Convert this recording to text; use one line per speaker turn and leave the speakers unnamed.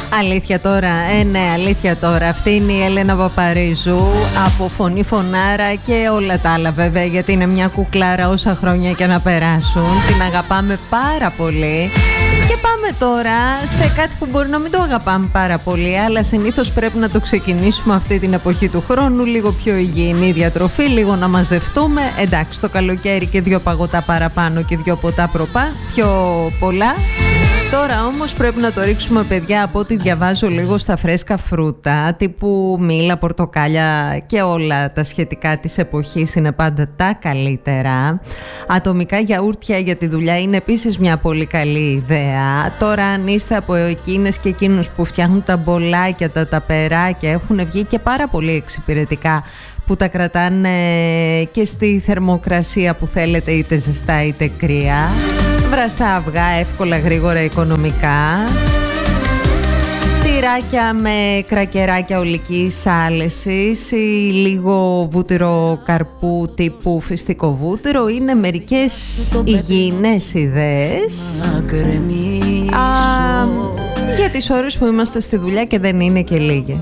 Αλήθεια τώρα, ναι, αλήθεια τώρα. Αυτή είναι η Έλενα Παπαρίζου από Φωνή Φωνάρα και όλα τα άλλα βέβαια, γιατί είναι μια κουκλάρα όσα χρόνια και να περάσουν. Την αγαπάμε πάρα πολύ. Και πάμε τώρα σε κάτι που μπορεί να μην το αγαπάμε πάρα πολύ, αλλά συνήθως πρέπει να το ξεκινήσουμε αυτή την εποχή του χρόνου. Λίγο πιο υγιεινή διατροφή, λίγο να μαζευτούμε. Εντάξει, το καλοκαίρι και 2 παγωτά παραπάνω και 2 ποτά πιο πολλά. Τώρα όμως πρέπει να το ρίξουμε, παιδιά, από ό,τι διαβάζω λίγο στα φρέσκα φρούτα, τύπου μήλα, πορτοκάλια και όλα τα σχετικά της εποχής είναι πάντα τα καλύτερα. Ατομικά γιαούρτια για τη δουλειά είναι επίσης μια πολύ καλή ιδέα. Τώρα αν είστε από εκείνες και εκείνους που φτιάχνουν τα μπολάκια, τα ταπεράκια, έχουν βγει και πάρα πολύ εξυπηρετικά που τα κρατάνε και στη θερμοκρασία που θέλετε, είτε ζεστά είτε κρύα. Βραστά αυγά, εύκολα, γρήγορα, οικονομικά. Τυράκια με κρακεράκια ολικής άλεσης ή λίγο βούτυρο καρπού τύπου φυστικό βούτυρο. Είναι μερικές υγιεινές ιδέες για τις ώρες που είμαστε στη δουλειά και δεν είναι και λίγες.